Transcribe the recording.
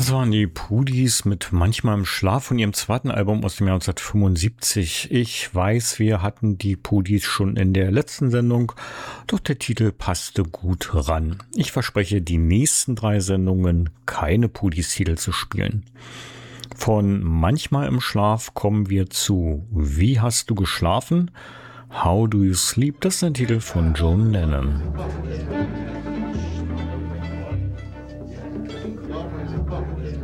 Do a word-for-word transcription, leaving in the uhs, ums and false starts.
Das waren die Pudis mit Manchmal im Schlaf von ihrem zweiten Album aus dem Jahr neunzehnhundertfünfundsiebzig. Ich weiß, wir hatten die Pudis schon in der letzten Sendung, doch der Titel passte gut ran. Ich verspreche, die nächsten drei Sendungen keine Pudis-Titel zu spielen. Von Manchmal im Schlaf kommen wir zu Wie hast du geschlafen? How do you sleep? Das ist ein Titel von John Lennon.